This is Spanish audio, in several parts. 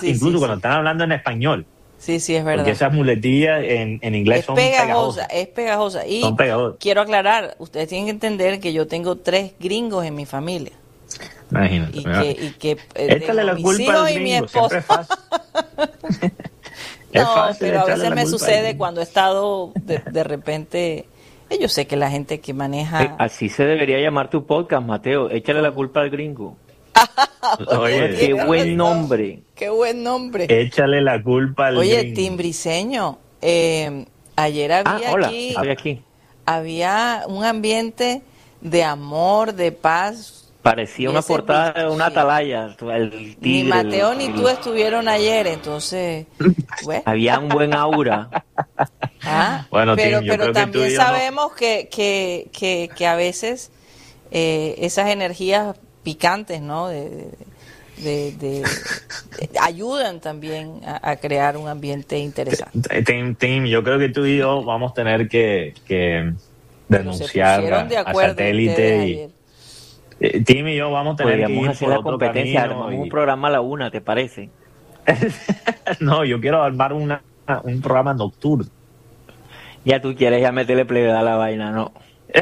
incluso cuando están hablando en español. Sí, es verdad. Porque esas muletillas en inglés son pegajosas. Es pegajosa. Y son pegajosas. Quiero aclarar, ustedes tienen que entender que yo tengo 3 gringos en mi familia. Imagínate. Y que échale la culpa al gringo, siempre es fácil. No, pero a veces me sucede cuando he estado de repente... Yo sé que la gente que maneja... Así se debería llamar tu podcast, Mateo. Échale la culpa al gringo. Oye, qué buen nombre. Qué buen nombre. Échale la culpa al gringo. Oye, Timbriseño, ayer había hola, aquí... estoy aquí. Había un ambiente de amor, de paz. Parecía una portada de una atalaya. El tigre, ni Mateo ni tú estuvieron ayer, entonces... Bueno. Había un buen aura. Bueno, pero Tim, pero también sabemos que a veces esas energías picantes, ¿no? De ayudan también a crear un ambiente interesante. Tim, yo creo que tú y yo vamos a tener que denunciar a Satélite y Tim y yo vamos a tener que ir hacer por la otro competencia, camino armamos un programa a la 1, ¿te parece? No, yo quiero armar un programa nocturno. Ya tú quieres ya meterle plebe a la vaina, ¿no?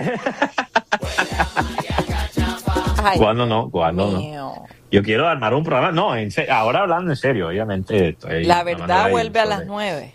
¿Cuándo no? Yo quiero armar un programa, no, ahora hablando en serio, obviamente. La verdad vuelve a las 9.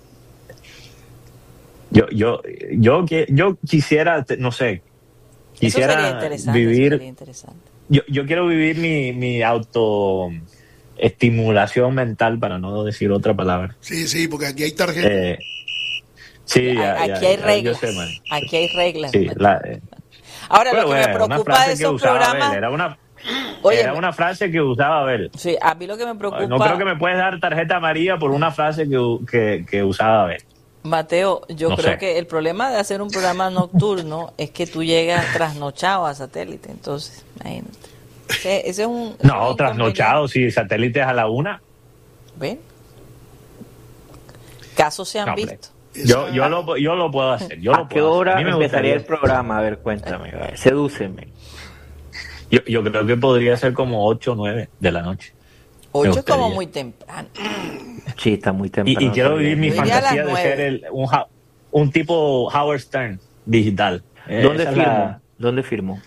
Yo quisiera, no sé, quisiera vivir. Yo quiero vivir mi autoestimulación mental, para no decir otra palabra. Sí, porque aquí hay tarjetas. Sí, aquí hay reglas. Yo sé, aquí hay reglas. Sí, ahora, lo que me preocupa de esos programas... Era una frase que usaba Abel. Sí, a mí lo que me preocupa... No creo que me puedes dar tarjeta amarilla por una frase que usaba Abel. Mateo, yo creo que el problema de hacer un programa nocturno es que tú llegas trasnochado a Satélite, entonces, imagínate. Ese es un... No, trasnochado, si Satélite es a la 1. ¿Ven? Casos se han visto. Yo lo puedo hacer. ¿A qué hora empezaría el programa? A ver, cuéntame, sedúceme. Yo creo que podría ser como 8 o 9 de la noche. 8 es como muy temprano. Sí, está muy temprano. Y quiero vivir mi fantasía de ser un tipo Howard Stern digital. ¿Dónde firmo?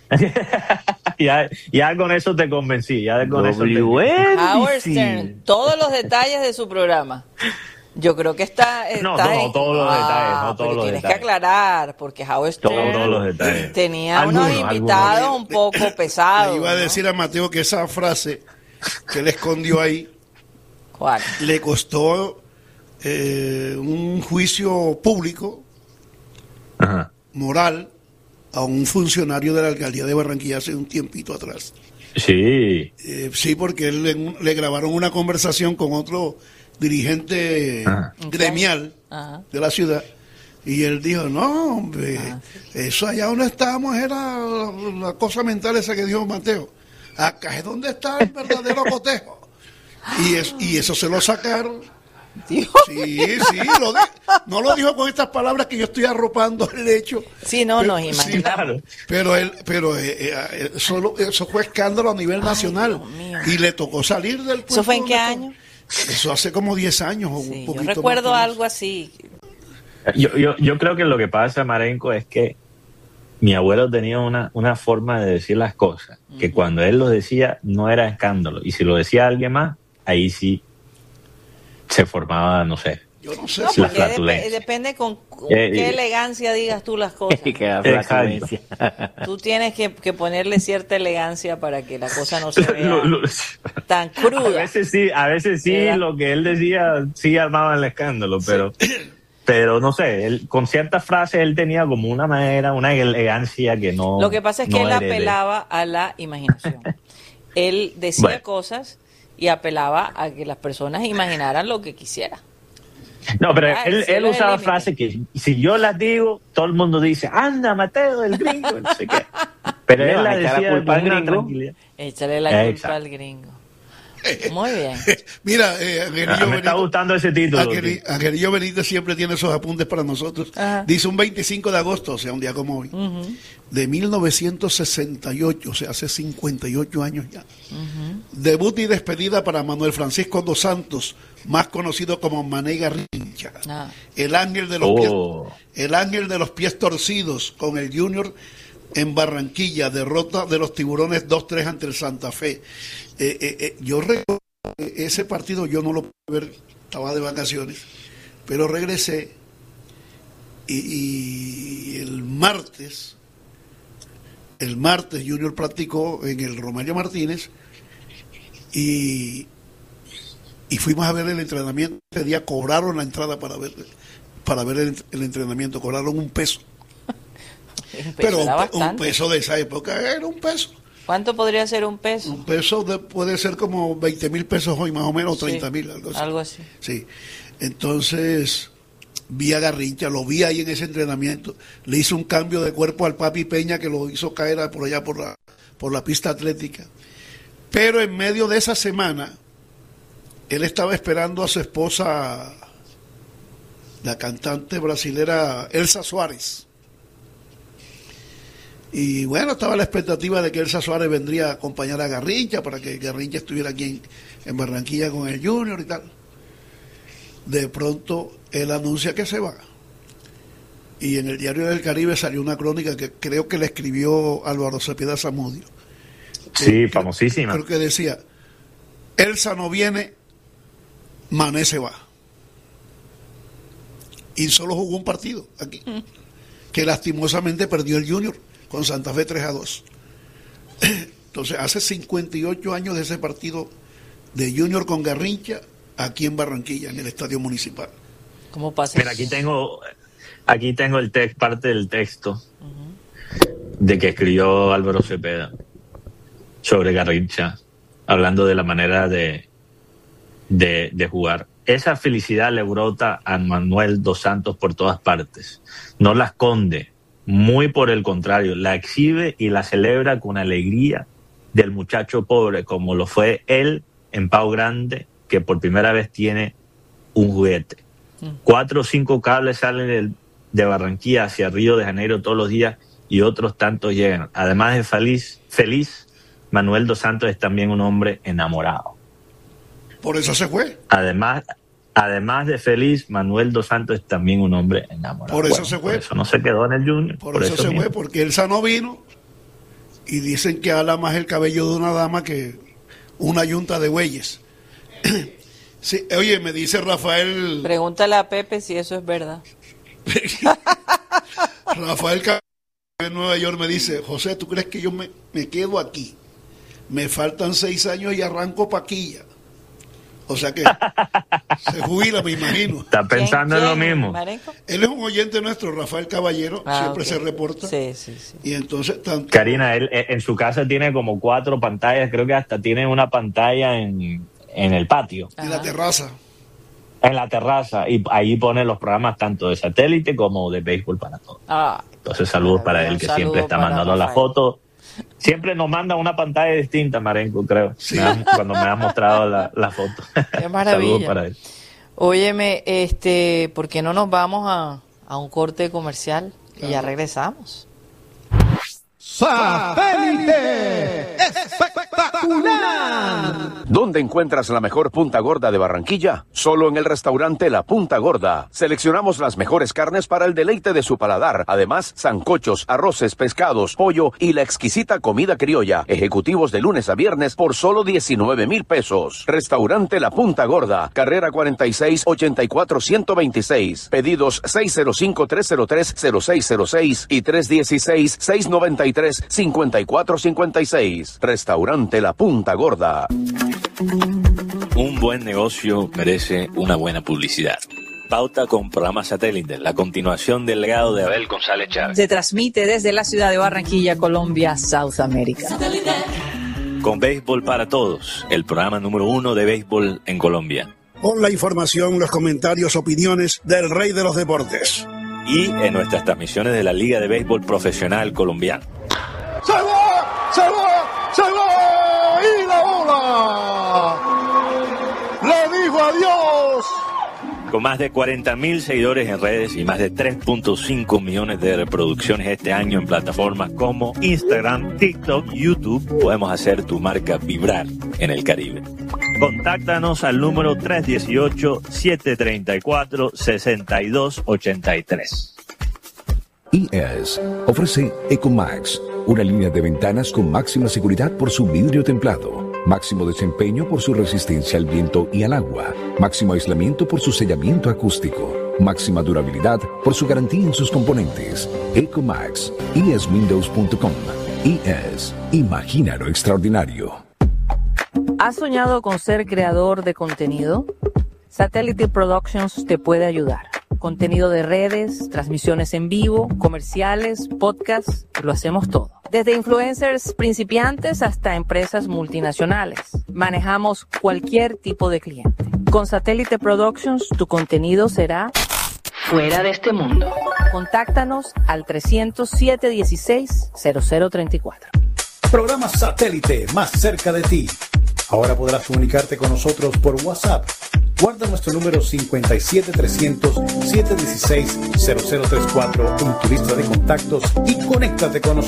ya con eso te convencí. Howard Stern, todos los detalles de su programa. Yo creo que está no todos los detalles, no todos los tienes detalles. Que aclarar, porque Howard Stern todos los detalles. Tenía unos invitados un poco pesados. Le iba a decir a Mateo que esa frase que él escondió ahí, ¿cuál? Le costó un juicio público, moral, a un funcionario de la alcaldía de Barranquilla hace un tiempito atrás. Sí. Sí, porque él le grabaron una conversación con otro dirigente gremial de la ciudad, y él dijo, no, hombre, eso allá donde estábamos era la cosa mental esa que dijo Mateo. Acá es donde está el verdadero cotejo. Y eso se lo sacaron. Sí, no lo dijo con estas palabras que yo estoy arropando el hecho. Sí, no, nos imaginamos. Sí, pero eso fue escándalo a nivel nacional. Y le tocó salir del puesto. ¿Eso fue en qué año? Eso hace como 10 años o un poquito más. Yo recuerdo algo así. Yo creo que lo que pasa, Marenco, es que mi abuelo tenía una forma de decir las cosas, que cuando él lo decía no era escándalo, y si lo decía alguien más, ahí sí se formaba, no sé, yo no sé la flatulencia. Depende con qué elegancia digas tú las cosas. Tú tienes que ponerle cierta elegancia para que la cosa no se vea tan cruda. A veces sí, lo que él decía sí armaba el escándalo, pero no sé, él, con ciertas frases él tenía como una manera, una elegancia que no... Lo que pasa es que él apelaba a la imaginación. Él decía cosas y apelaba a que las personas imaginaran lo que quisieran. No, pero él usaba frases que si yo las digo, todo el mundo dice, anda, Mateo, el gringo, no sé qué. Pero él la decía con una tranquilidad. Échale la culpa al gringo. Muy bien. Mira, me está gustando ese título. Angelillo Benítez siempre tiene esos apuntes para nosotros. Ajá. Dice un 25 de agosto, o sea, un día como hoy, de 1968, o sea, hace 58 años ya. Debut y despedida para Manuel Francisco dos Santos, más conocido como Mané Garrincha. El ángel de los pies torcidos con el Junior en Barranquilla, derrota de los Tiburones 2-3 ante el Santa Fe. Yo recuerdo ese partido, yo no lo pude ver, estaba de vacaciones, pero regresé y el martes Junior practicó en el Romario Martínez y fuimos a ver el entrenamiento. Ese día cobraron la entrada para ver el entrenamiento, cobraron $1. Pero un peso de esa época era $1. ¿Cuánto podría ser $1? $1 puede ser como 20,000 pesos hoy, más o menos, 30,000, algo así. Sí. Entonces, vi a Garrincha, lo vi ahí en ese entrenamiento, le hizo un cambio de cuerpo al Papi Peña que lo hizo caer por allá por la pista atlética. Pero en medio de esa semana, él estaba esperando a su esposa, la cantante brasilera Elsa Suárez. Y bueno, estaba la expectativa de que Elsa Suárez vendría a acompañar a Garrincha para que Garrincha estuviera aquí en Barranquilla con el Junior y tal. De pronto él anuncia que se va. Y en el Diario del Caribe salió una crónica que creo que le escribió Álvaro Cepeda Zamudio. Sí, famosísima. Creo que decía, Elsa no viene, Mané se va. Y solo jugó un partido aquí, que lastimosamente perdió el Junior con Santa Fe 3-2. Entonces, hace 58 años de ese partido de Junior con Garrincha, aquí en Barranquilla, en el Estadio Municipal. ¿Cómo pasa? Mira, aquí tengo parte del texto de que escribió Álvaro Cepeda sobre Garrincha, hablando de la manera de jugar. Esa felicidad le brota a Manuel dos Santos por todas partes. No la esconde. Muy por el contrario, la exhibe y la celebra con alegría del muchacho pobre, como lo fue él en Pau Grande, que por primera vez tiene un juguete. 4 o 5 cables salen de Barranquilla hacia Río de Janeiro todos los días y otros tantos llegan. Además de feliz, Manuel dos Santos es también un hombre enamorado. Por eso se fue. Además de feliz, Manuel dos Santos es también un hombre enamorado. Por eso se fue. Por eso no se quedó en el Junior. Por eso se fue, porque Elsa no vino. Y dicen que habla más el cabello de una dama que una yunta de bueyes. Sí, oye, me dice Rafael... Pregúntale a Pepe si eso es verdad. Rafael en Nueva York me dice, José, ¿tú crees que yo me quedo aquí? Me faltan 6 años y arranco paquilla. O sea que se jubila, me imagino. Está pensando en lo mismo. ¿Marenco? Él es un oyente nuestro, Rafael Caballero, siempre se reporta. Sí. Y entonces tanto... Karina, él en su casa tiene como 4 pantallas, creo que hasta tiene una pantalla en el patio. En la terraza. En la terraza, y ahí pone los programas tanto de satélite como de béisbol para todos. Entonces saludos para él, que siempre está mandando la foto. Siempre nos manda una pantalla distinta, Marenco, creo. Sí. Cuando me ha mostrado la foto. Qué maravilla. Saludos para él. Óyeme, ¿por qué no nos vamos a un corte comercial? Claro. Y ya regresamos. ¡Satélite espectacular! ¿Dónde encuentras la mejor punta gorda de Barranquilla? Solo en el restaurante La Punta Gorda. Seleccionamos las mejores carnes para el deleite de su paladar. Además, sancochos, arroces, pescados, pollo y la exquisita comida criolla. Ejecutivos de lunes a viernes por solo 19,000 pesos. Restaurante La Punta Gorda, carrera 46 84 126. Pedidos 605-303-0606 y 316-693-5456. Restaurante La Punta Gorda. Un buen negocio merece una buena publicidad. Pauta con programa satélite, la continuación del legado de Abel González Chávez. Se transmite desde la ciudad de Barranquilla, Colombia, South America. Con Béisbol para Todos, el programa número 1 de béisbol en Colombia. Con la información, los comentarios, opiniones del rey de los deportes. Y en nuestras transmisiones de la Liga de Béisbol Profesional Colombiana. ¡Se va! ¡Se va! ¡Se va! ¡Y la bola! adiós. Con más de 40.000 seguidores en redes y más de 3.5 millones de reproducciones este año en plataformas como Instagram, TikTok, YouTube, podemos hacer tu marca vibrar en el Caribe. Contáctanos al número 318-734-6283. ES ofrece Ecomax, una línea de ventanas con máxima seguridad por su vidrio templado, máximo desempeño por su resistencia al viento y al agua, máximo aislamiento por su sellamiento acústico, máxima durabilidad por su garantía en sus componentes. Ecomax, eswindows.com. ES, imagina lo extraordinario. ¿Has soñado con ser creador de contenido? Satellite Productions te puede ayudar. Contenido de redes, transmisiones en vivo, comerciales, podcasts, lo hacemos todo. Desde influencers principiantes hasta empresas multinacionales. Manejamos cualquier tipo de cliente. Con Satellite Productions, tu contenido será fuera de este mundo. Contáctanos al 300-716-0034. Programa Satélite, más cerca de ti. Ahora podrás comunicarte con nosotros por WhatsApp. Guarda nuestro número 57300-716-0034 en tu lista de contactos y conéctate con nosotros.